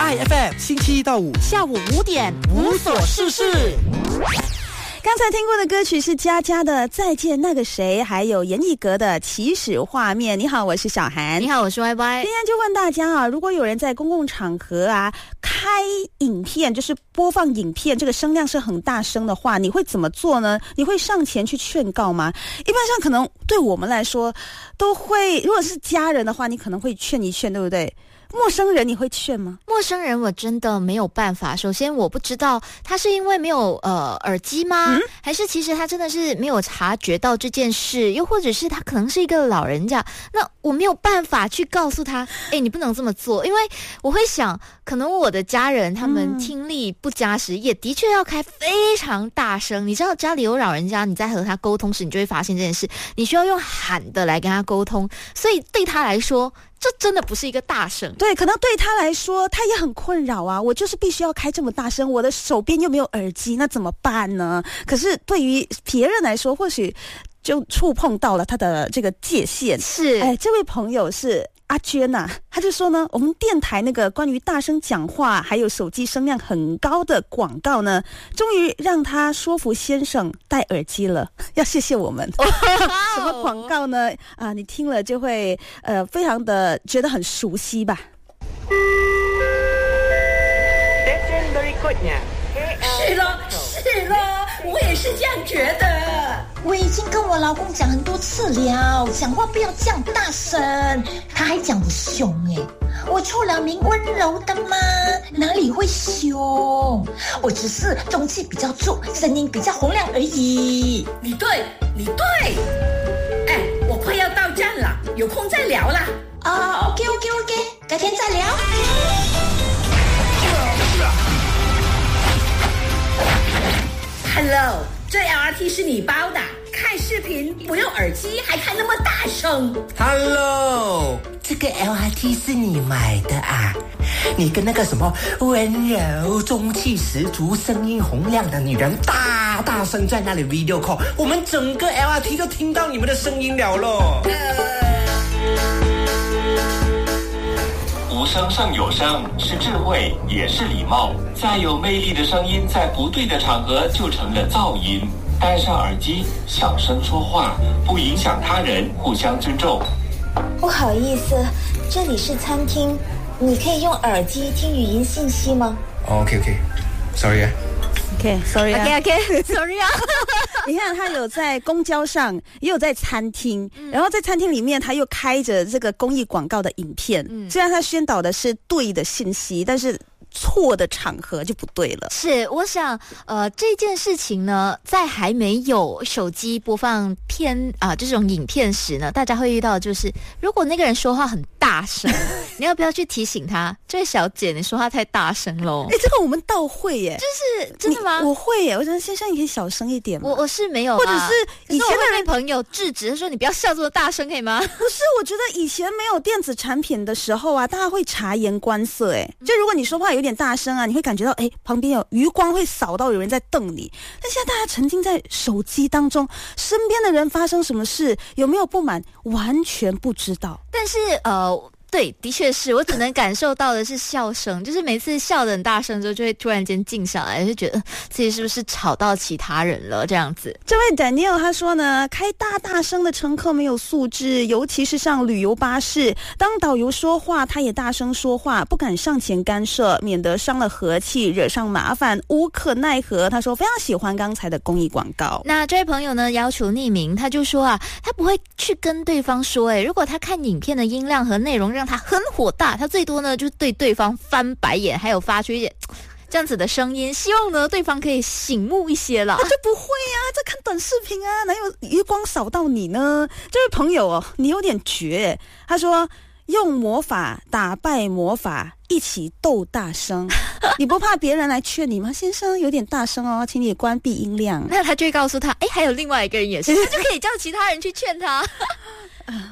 IFM 星期一到五下午5点无所事事。 刚才听过的歌曲是佳佳的《再见那个谁》，还有严艺格的《起始画面》。你好，我是小涵。 你好，我是 YY。 今天就问大家啊，如果有人在公共场合啊开影片，就是播放影片，这个声量是很大声的话，你会怎么做呢？你会上前去劝告吗？一般上可能对我们来说都会，如果是家人的话，你可能会劝一劝，对不对？陌生人你会劝吗？ 陌生人我真的没有办法。首先我不知道他是因为没有耳机吗？还是其实他真的是没有察觉到这件事，又或者是他可能是一个老人家，那我没有办法去告诉他你不能这么做。因为我会想，可能我的家人他们听力不佳时，也的确要开非常大声。你知道家里有老人家，你在和他沟通时，你就会发现这件事，你需要用喊的来跟他沟通，所以对他来说这真的不是一个大声。 对，可能对他来说他也很困扰啊，我就是必须要开这么大声，我的手边又没有耳机，那怎么办呢？可是对于别人来说，或许就触碰到了他的这个界限。 是， 这位朋友是阿娟啊，他就说呢，我们电台那个关于大声讲话还有手机声量很高的广告呢，终于让他说服先生戴耳机了，要谢谢我们。什么广告呢？你听了就会非常的觉得很熟悉吧。 是咯，我也是这样觉得。 我已经跟我老公讲很多次了，讲话不要这样大声，他还讲我凶我出了名温柔的嘛，哪里会凶？我只是中气比较重，声音比较洪亮而已。 你对，我快要到站了，有空再聊啦。 OK， 改天再聊。 Hello， 这 LRT 是你包的，看视频不用耳机还看那么大声。 Hello， 这个 LRT 是你买的啊？你跟那个什么温柔、中气十足、声音洪亮的女人大声在那里 video call， 我们整个 LRT 都听到你们的声音了咯。 无声胜有声，是智慧，也是礼貌。再有魅力的声音，在不对的场合就成了噪音。戴上耳机，小声说话，不影响他人，互相尊重。 不好意思，这里是餐厅，你可以用耳机听语音信息吗 ？OK，sorry 啊。 sorry 啊。 sorry 啊。 你看他有在公交上，也有在餐厅，然后在餐厅里面他又开着这个公益广告的影片。虽然他宣导的是对的信息，但是错的场合就不对了。 是，我想这件事情呢，在还没有手机播放这种影片时呢，大家会遇到的就是如果那个人说话很大声你要不要去提醒他，这位小姐你说话太大声咯。 这个我们倒会耶。 就是真的吗？ 我会耶，我觉得先生你可以小声一点嘛。 我是没有或者是以前的人朋友制止，他说你不要笑这么大声可以吗？ 不是，我觉得以前没有电子产品的时候啊，大家会察言观色就如果你说话有点大声啊，你会感觉到旁边有余光会扫到有人在瞪你。但现在大家沉浸在手机当中，身边的人发生什么事，有没有不满，完全不知道。 但是对，的确是我只能感受到的是笑声，就是每次笑得很大声之后，就会突然间静下来，就觉得自己是不是吵到其他人了这样子。 这位 Daniel 他说呢，开大声的乘客没有素质，尤其是上旅游巴士，当导游说话他也大声说话，不敢上前干涉，免得伤了和气，惹上麻烦，无可奈何。他说非常喜欢刚才的公益广告。 那这位朋友呢，要求匿名，他就说他不会去跟对方说如果他看影片的音量和内容让他很火大，他最多呢就对对方翻白眼，还有发出一点这样子的声音，希望呢对方可以醒目一些了。 就不会在看短视频哪有余光扫到你呢？这位朋友你有点绝。他说用魔法打败魔法，一起斗大声。你不怕别人来劝你吗？先生有点大声请你关闭音量。 那他就会告诉他还有另外一个人也是，他就可以叫其他人去劝他。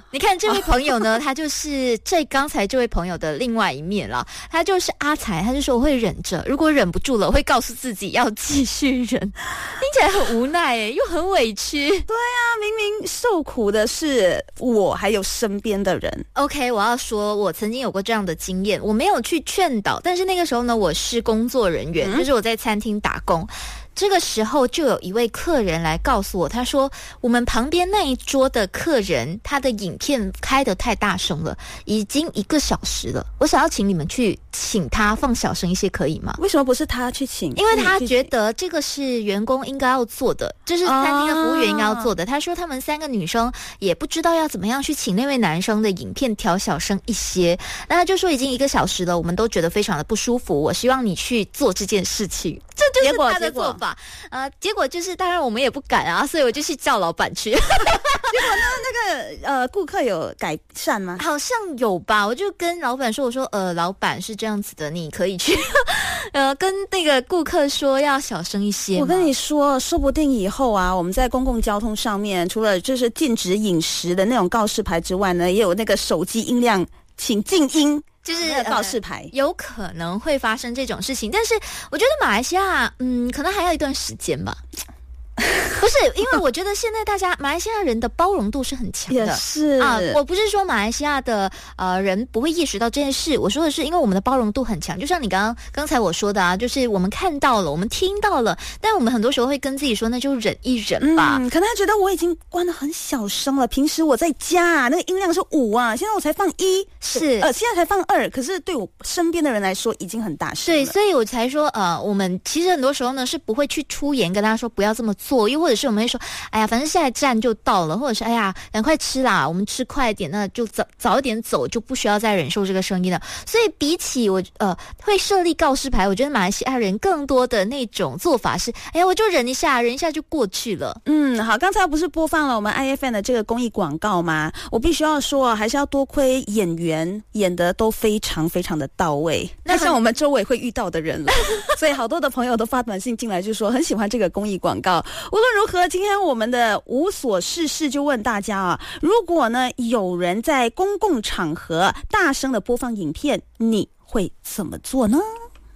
你看这位朋友呢，他就是刚才这位朋友的另外一面了。他就是阿才，他就说我会忍着，如果忍不住了，我会告诉自己要继续忍。听起来很无奈耶，又很委屈。 对啊，明明受苦的是我，还有身边的人。 OK， 我要说，我曾经有过这样的经验，我没有去劝导，但是那个时候呢，我是工作人员，就是我在餐厅打工。这个时候就有一位客人来告诉我，他说我们旁边那一桌的客人他的影片开得太大声了，已经1个小时了，我想要请你们去请他放小声一些，可以吗？ 为什么不是他去请？ 因为他觉得这个是员工应该要做的，这是餐厅的服务员应该要做的。他说他们3个女生也不知道要怎么样去请那位男生的影片调小声一些，那他就说已经1个小时了，我们都觉得非常的不舒服，我希望你去做这件事情。这就是他的做法。结果就是当然我们也不敢啊，所以我就去叫老板去。结果那个顾客有改善吗？ 好像有吧，我就跟老板说，我说老板是这样子的，你可以去跟那个顾客说要小声一些。 我跟你说，说不定以后啊，我们在公共交通上面，除了就是禁止饮食的那种告示牌之外呢，也有那个手机音量请静音。就是告示牌， 有可能会发生这种事情，但是我觉得马来西亚，可能还要一段时间吧。不是，因为我觉得现在马来西亚人的包容度是很强的， 也是啊，我不是说马来西亚的人不会意识到这件事，我说的是因为我们的包容度很强，就像你刚才我说的啊，就是我们看到了，我们听到了，但我们很多时候会跟自己说，那就忍一忍吧。 可能他觉得我已经关得很小声了，平时我在家啊，那个音量是5啊，现在我才放1， 是现在才放2，可是对我身边的人来说已经很大声了。 对，所以我才说我们其实很多时候呢是不会去出言跟他说不要这么做，又或者是我们会说，哎呀，反正下一站就到了，或者是哎呀，赶快吃啦，我们吃快一点，那就早一点走，就不需要再忍受这个声音了。所以比起我会设立告示牌，我觉得马来西亚人更多的那种做法是，哎呀，我就忍一下就过去了。 好，刚才不是播放了我们 IFM 的这个公益广告吗？我必须要说，还是要多亏演员演得都非常非常的到位，那像我们周围会遇到的人了。所以好多的朋友都发短信进来，就说很喜欢这个公益广告。无论如何，今天我们的无所事事就问大家啊，如果呢有人在公共场合大声的播放影片，你会怎么做呢？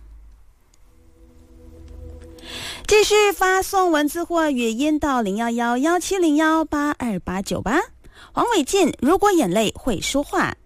继续发送文字或语音到011-1701-82898。黄伟晋，如果眼泪会说话。